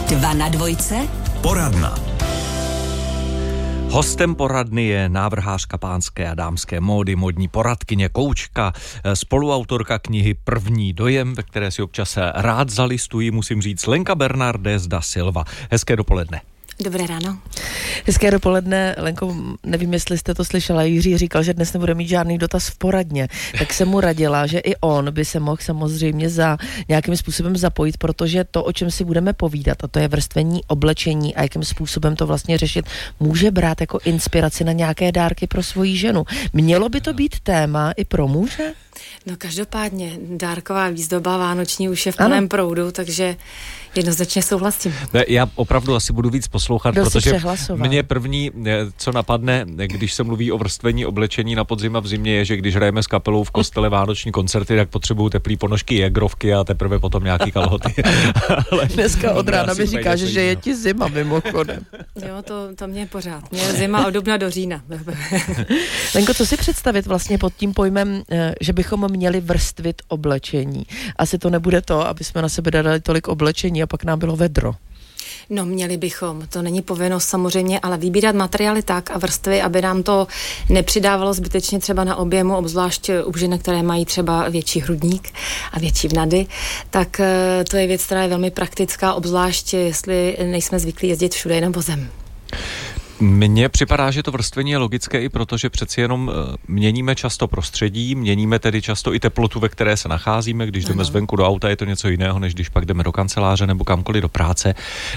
2 na 2. Poradna. Hostem poradny je návrhářka pánské a dámské módy, módní poradkyně, koučka, spoluautorka knihy První dojem, ve které si občas rád zalistuji, musím říct, Lenka Bernardez da Silva. Hezké dopoledne. Dobré ráno. Hezké dopoledne, Lenko, nevím, jestli jste to slyšela, Jiří říkal, že dnes nebude mít žádný dotaz v poradně, tak jsem mu radila, že i on by se mohl samozřejmě za nějakým způsobem zapojit, protože to, o čem si budeme povídat, a to je vrstvení oblečení a jakým způsobem to vlastně řešit, může brát jako inspiraci na nějaké dárky pro svoji ženu. Mělo by to být téma i pro muže? No každopádně, dárková výzdoba vánoční už je v plném proudu, takže jednoznačně souhlasím. Já opravdu asi budu víc poslouchat, protože mě první, co napadne, když se mluví o vrstvení oblečení na podzim a v zimě, je, že když hrajeme s kapelou v kostele vánoční koncerty, tak potřebuju teplý ponožky, jegrovky a teprve potom nějaký kalhoty. Ale dneska od rána mi říká, že je ti zima mimochodem. Jo, to mě je pořád. Mě je zima od dubna do října. Lenko, co si představit vlastně pod tím pojmem, že bychom měli vrstvit oblečení? Asi to nebude to, aby jsme na sebe dali tolik oblečení a pak nám bylo vedro. No, měli bychom. To není povinnost samozřejmě, ale vybírat materiály tak a vrstvy, aby nám to nepřidávalo zbytečně třeba na objemu, obzvlášť u žen, které mají třeba větší hrudník a větší vnady, tak to je věc, která je velmi praktická, obzvlášť jestli nejsme zvyklí jezdit všude jenom vozem. Mně připadá, že to vrstvení je logické i proto, že přeci jenom měníme často prostředí, měníme tedy často i teplotu, ve které se nacházíme. Když jdeme zvenku do auta, je to něco jiného, než když pak jdeme do kanceláře nebo kamkoliv do práce.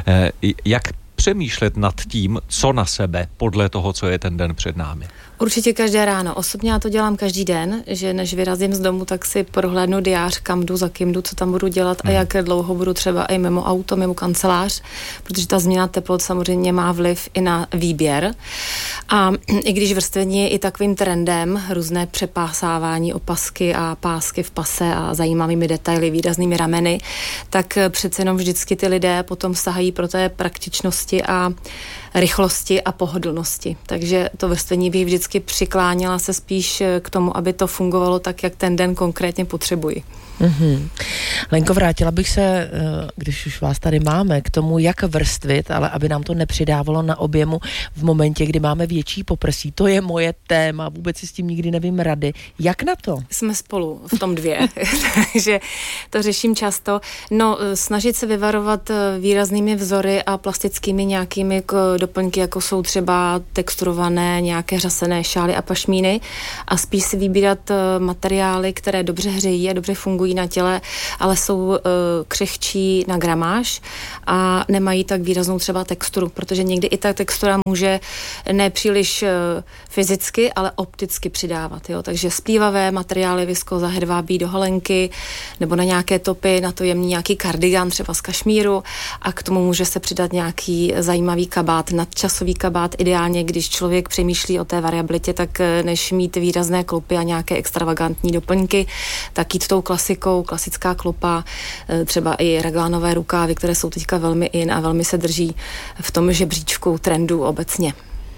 Jak přemýšlet nad tím, co na sebe podle toho, co je ten den před námi? Určitě každé ráno. Osobně já to dělám každý den, že než vyrazím z domu, tak si prohlédnu diář, kam jdu, za kým jdu, co tam budu dělat a jak dlouho budu třeba i mimo auto, mimo kancelář, protože ta změna teplot samozřejmě má vliv i na výběr. A i když vrstvení je i takovým trendem, různé přepásávání, opasky a pásky v pase a zajímavými detaily, výraznými rameny, tak přece jenom vždycky ty lidé potom sahají pro té praktičnosti a rychlosti a pohodlnosti. Takže to vrstvení bych vždycky přikláněla se spíš k tomu, aby to fungovalo tak, jak ten den konkrétně potřebuji. Mm-hmm. Lenko, vrátila bych se, když už vás tady máme, k tomu, jak vrstvit, ale aby nám to nepřidávalo na objemu v momentě, kdy máme větší poprsí. To je moje téma, vůbec si s tím nikdy nevím rady. Jak na to? Jsme spolu v tom dvě, takže to řeším často. No, snažit se vyvarovat výraznými vzory a plastickými nějakými doplňky, jako jsou třeba texturované, nějaké řasené šály a pašmíny a spíš si vybírat materiály, které dobře hřejí a dobře fungují na těle, ale jsou křehčí na gramáž a nemají tak výraznou třeba texturu, protože někdy i ta textura může nepříliš fyzicky, ale opticky přidávat. Jo? Takže splývavé materiály, viskóza, hedvábí do halenky nebo na nějaké topy, na to jemný nějaký kardigan třeba z kašmíru a k tomu může se přidat nějaký zajímavý kabát, nadčasový kabát, ideálně, když člověk přemýšlí o té variabilitě, tak než mít výrazné klopy a nějaké extravagantní doplňky, tak jít tou klasikou, klasická klopa, třeba i raglánové rukávy, které jsou teďka velmi in a velmi se drží v tom žebříčku trendu obecně.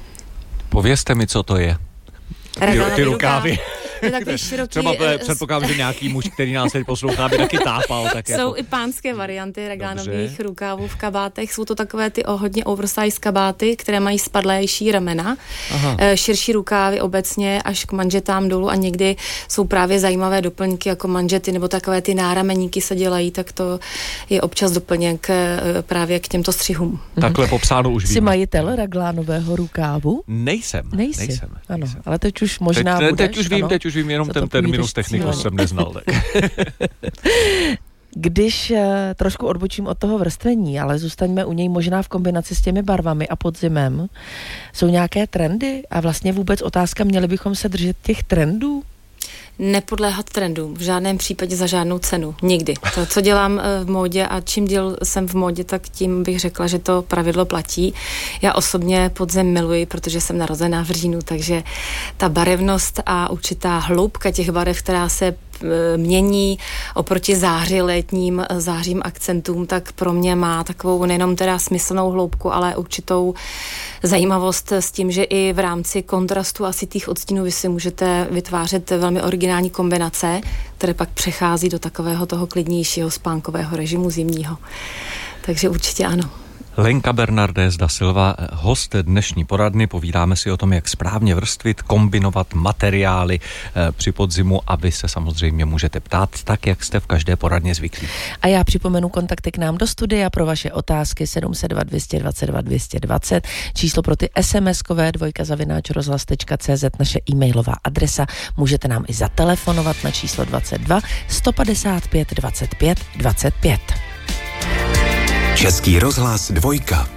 Povězte mi, co to je. Ty rukávy. Široký, třeba předpokládám, že nějaký muž, který nás teď poslouchá, by taky tápal. Tak jsou jako... i pánské varianty raglánových rukávů v kabátech. Jsou to takové ty hodně oversize kabáty, které mají spadlejší ramena, širší rukávy obecně až k manžetám dolů a někdy jsou právě zajímavé doplňky jako manžety nebo takové ty nárameníky se dělají, tak to je občas doplněk právě k těmto střihům. Takhle popsáno už vím. Jsi majitel raglánového rukávu? Nejsem. Ano, ale teď už možná budeš. Teď už vím, jenom ten terminus technicus jsem neznal. Tak. Když trošku odbočím od toho vrstvení, ale zůstaňme u něj možná v kombinaci s těmi barvami a podzimem, jsou nějaké trendy a vlastně vůbec otázka, měli bychom se držet těch trendů? Nepodléhat trendům, v žádném případě za žádnou cenu, nikdy. To, co dělám v módě a čím díl jsem v módě, tak tím bych řekla, že to pravidlo platí. Já osobně podzim miluji, protože jsem narozená v říjnu, takže ta barevnost a určitá hloubka těch barev, která se mění oproti záři letním zářím akcentům, tak pro mě má takovou nejenom teda smyslnou hloubku, ale určitou zajímavost s tím, že i v rámci kontrastu a sytých odstínů vy si můžete vytvářet velmi originální kombinace, které pak přechází do takového toho klidnějšího spánkového režimu zimního. Takže určitě ano. Lenka Bernardés da Silva, host dnešní poradny. Povídáme si o tom, jak správně vrstvit, kombinovat materiály při podzimu a vy se samozřejmě můžete ptát tak, jak jste v každé poradně zvyklí. A já připomenu kontakty k nám do studia pro vaše otázky 702 222 220, číslo pro ty SMS-kové @rozhlas.cz, naše e-mailová adresa. Můžete nám i zatelefonovat na číslo 22 155 25 25. Český rozhlas 2.